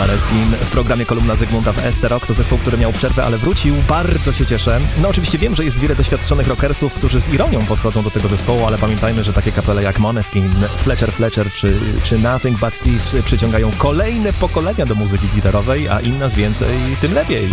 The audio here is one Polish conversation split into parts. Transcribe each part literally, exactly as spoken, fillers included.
Måneskin w programie Kolumna Zygmunta w S C Rock. To zespół, który miał przerwę, ale wrócił. Bardzo się cieszę. No oczywiście wiem, że jest wiele doświadczonych rockersów, którzy z ironią podchodzą do tego zespołu, ale pamiętajmy, że takie kapele jak Måneskin, Fletcher Fletcher czy, czy Nothing But Thieves przyciągają kolejne pokolenia do muzyki gitarowej, a im nas więcej, tym lepiej.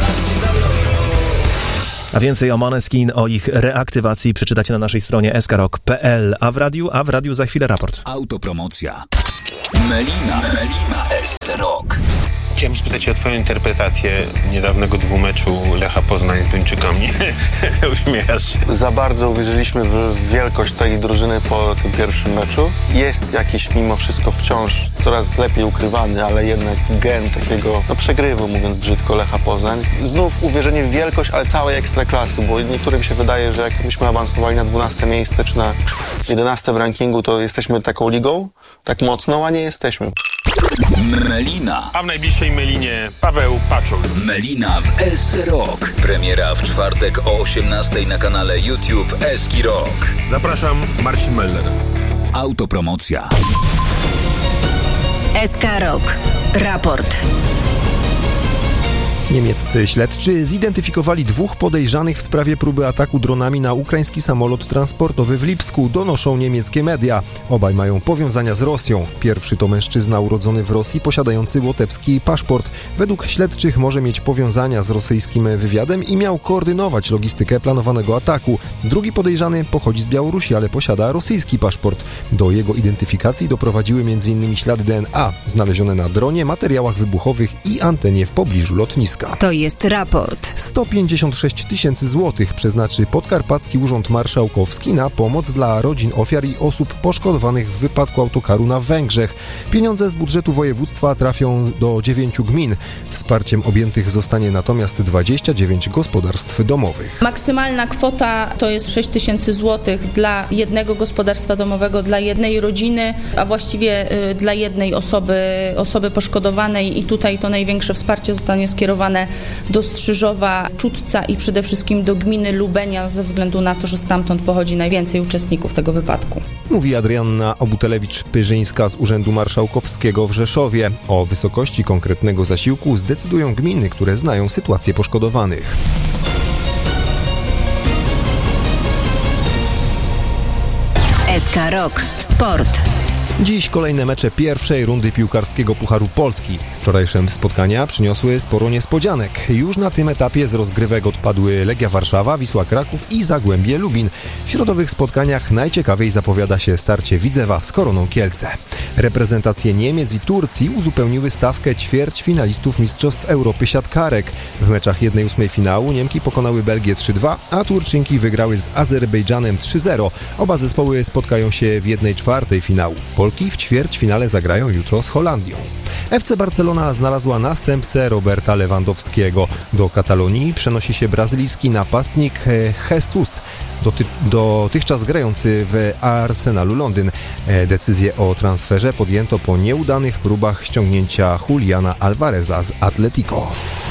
A więcej o Måneskin, o ich reaktywacji przeczytacie na naszej stronie s k rock kropka p l, a w radiu, a w radiu za chwilę raport. Autopromocja. Melina, Melina, S C Rock. Chciałem spytać się o twoją interpretację niedawnego dwumeczu Lecha Poznań z Duńczykami. Uśmiechasz się. Za bardzo uwierzyliśmy w wielkość tej drużyny po tym pierwszym meczu. Jest jakiś mimo wszystko wciąż coraz lepiej ukrywany, ale jednak gen takiego no, przegrywu, mówiąc brzydko, Lecha Poznań. Znów uwierzenie w wielkość, ale całej ekstraklasy, bo niektórym się wydaje, że jak myśmy awansowali na dwunaste miejsce czy na jedenaste w rankingu, to jesteśmy taką ligą, tak mocną, a nie jesteśmy. Melina. A w najbliższej Melinie Paweł Paczul. Melina w S C Rock. Premiera w czwartek o osiemnastej na kanale YouTube Eski Rock. Zapraszam, Marcin Meller. Autopromocja. S K Rock. Raport. Niemieccy śledczy zidentyfikowali dwóch podejrzanych w sprawie próby ataku dronami na ukraiński samolot transportowy w Lipsku, donoszą niemieckie media. Obaj mają powiązania z Rosją. Pierwszy to mężczyzna urodzony w Rosji, posiadający łotewski paszport. Według śledczych może mieć powiązania z rosyjskim wywiadem i miał koordynować logistykę planowanego ataku. Drugi podejrzany pochodzi z Białorusi, ale posiada rosyjski paszport. Do jego identyfikacji doprowadziły m.in. ślady D N A znalezione na dronie, materiałach wybuchowych i antenie w pobliżu lotniska. To jest raport. sto pięćdziesiąt sześć tysięcy złotych przeznaczy Podkarpacki Urząd Marszałkowski na pomoc dla rodzin ofiar i osób poszkodowanych w wypadku autokaru na Węgrzech. Pieniądze z budżetu województwa trafią do dziewięciu gmin. Wsparciem objętych zostanie natomiast dwadzieścia dziewięć gospodarstw domowych. Maksymalna kwota to jest sześć tysięcy złotych dla jednego gospodarstwa domowego, dla jednej rodziny, a właściwie y, dla jednej osoby, osoby poszkodowanej i tutaj to największe wsparcie zostanie skierowane do Strzyżowa, Czudca i przede wszystkim do gminy Lubenia ze względu na to, że stamtąd pochodzi najwięcej uczestników tego wypadku. Mówi Adrianna Obutelewicz-Pyrzyńska z Urzędu Marszałkowskiego w Rzeszowie. O wysokości konkretnego zasiłku zdecydują gminy, które znają sytuację poszkodowanych. S K Rock. Sport. Dziś kolejne mecze pierwszej rundy piłkarskiego Pucharu Polski. Wczorajsze spotkania przyniosły sporo niespodzianek. Już na tym etapie z rozgrywek odpadły Legia Warszawa, Wisła Kraków i Zagłębie Lubin. W środowych spotkaniach najciekawiej zapowiada się starcie Widzewa z Koroną Kielce. Reprezentacje Niemiec i Turcji uzupełniły stawkę ćwierćfinalistów Mistrzostw Europy siatkarek. W meczach jednej ósmej finału Niemki pokonały Belgię trzy dwa, a Turczynki wygrały z Azerbejdżanem trzy zero. Oba zespoły spotkają się w jednej czwartej finału. Polki w ćwierćfinale zagrają jutro z Holandią. F C Barcelona znalazła następcę Roberta Lewandowskiego. Do Katalonii przenosi się brazylijski napastnik Jesus, doty- dotychczas grający w Arsenalu Londyn. Decyzję o transferze podjęto po nieudanych próbach ściągnięcia Juliana Alvareza z Atletico.